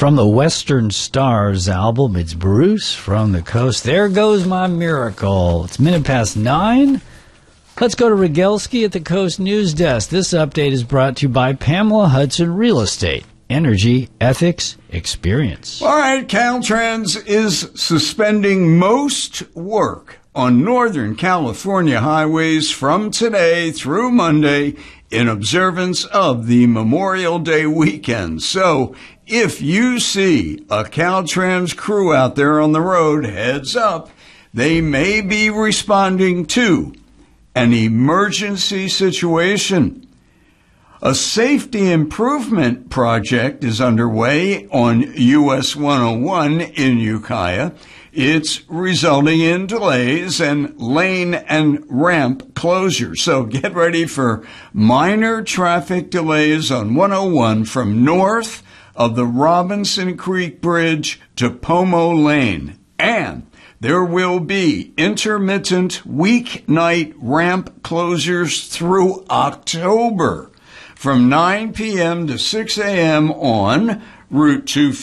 From the Western Stars album, it's Bruce from the Coast. There Goes My Miracle. It's 9:09. Let's go to Rogelski at the Coast News Desk. This update is brought to you by Pamela Hudson Real Estate. Energy, ethics, experience. All right, Caltrans is suspending most work on Northern California highways from today through Monday in observance of the Memorial Day weekend. So if you see a Caltrans crew out there on the road, heads up, they may be responding to an emergency situation. A safety improvement project is underway on US 101 in Ukiah. It's resulting in delays and lane and ramp closures. So get ready for minor traffic delays on 101 from north of the Robinson Creek Bridge to Pomo Lane. And there will be intermittent weeknight ramp closures through October from 9 p.m. to 6 a.m. on Route 250.